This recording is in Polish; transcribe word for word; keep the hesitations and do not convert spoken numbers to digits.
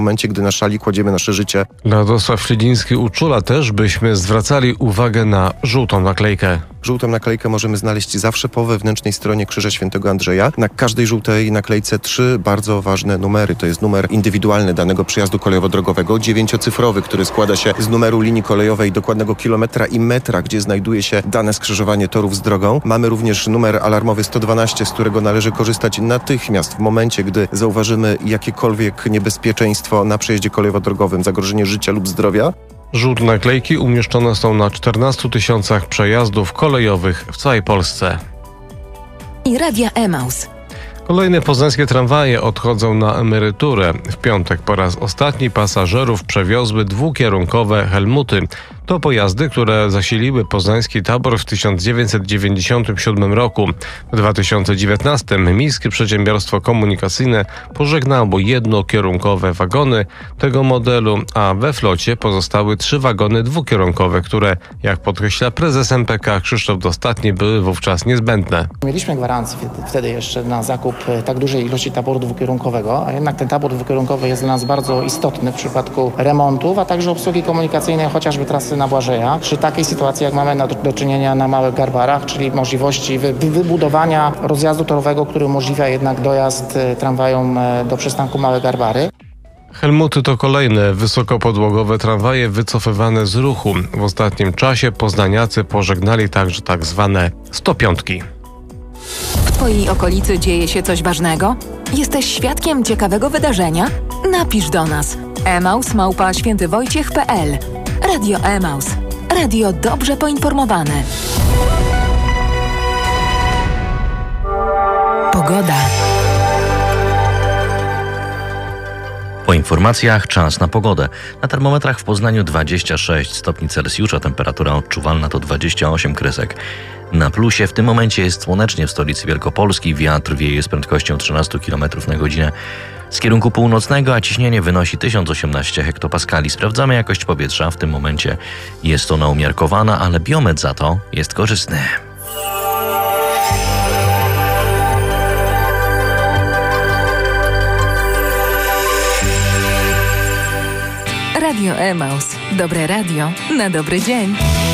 W momencie, gdy na szali kładziemy nasze życie. Radosław Śledziński uczula też, byśmy zwracali uwagę na żółtą naklejkę. Żółtą naklejkę możemy znaleźć zawsze po wewnętrznej stronie Krzyża Świętego Andrzeja. Na każdej żółtej naklejce trzy bardzo ważne numery. To jest numer indywidualny danego przejazdu kolejowo-drogowego, dziewięciocyfrowy, który składa się z numeru linii kolejowej, dokładnego kilometra i metra, gdzie znajduje się dane skrzyżowanie torów z drogą. Mamy również numer alarmowy sto dwanaście, z którego należy korzystać natychmiast w momencie, gdy zauważymy jakiekolwiek niebezpieczeństwo na przejeździe kolejowo-drogowym, zagrożenie życia lub zdrowia. Żółte naklejki umieszczone są na czternastu tysiącach przejazdów kolejowych w całej Polsce. I Radia Emaus. Kolejne poznańskie tramwaje odchodzą na emeryturę. W piątek po raz ostatni pasażerów przewiozły dwukierunkowe Helmuty. To pojazdy, które zasiliły poznański tabor w tysiąc dziewięćset dziewięćdziesiątym siódmym roku. W dwa tysiące dziewiętnastym Miejskie Przedsiębiorstwo Komunikacyjne pożegnało jednokierunkowe wagony tego modelu, a we flocie pozostały trzy wagony dwukierunkowe, które, jak podkreśla prezes M P K Krzysztof Dostatni, były wówczas niezbędne. Mieliśmy gwarancję wtedy jeszcze na zakup tak dużej ilości taboru dwukierunkowego, a jednak ten tabor dwukierunkowy jest dla nas bardzo istotny w przypadku remontów, a także obsługi komunikacyjnej, chociażby trasy na Błażeja. Przy takiej sytuacji, jak mamy do, do czynienia na Małych Garbarach, czyli możliwości wy, wybudowania rozjazdu torowego, który umożliwia jednak dojazd tramwajom do przystanku Małe Garbary. Helmuty to kolejne wysokopodłogowe tramwaje wycofywane z ruchu. W ostatnim czasie poznaniacy pożegnali także tak zwane sto piątki. W Twojej okolicy dzieje się coś ważnego? Jesteś świadkiem ciekawego wydarzenia? Napisz do nas. emaus małpa świętywojciech kropka pe el. Radio Emaus. Radio dobrze poinformowane. Pogoda. Po informacjach czas na pogodę. Na termometrach w Poznaniu dwadzieścia sześć stopni Celsjusza, temperatura odczuwalna to dwadzieścia osiem kresek. Na plusie w tym momencie jest słonecznie w stolicy Wielkopolski, wiatr wieje z prędkością trzynaście kilometrów na godzinę z kierunku północnego, a ciśnienie wynosi tysiąc osiemnaście hektopaskali. Sprawdzamy jakość powietrza, w tym momencie jest ona umiarkowana, ale biometr za to jest korzystny. Radio Emaus. Dobre radio na dobry dzień.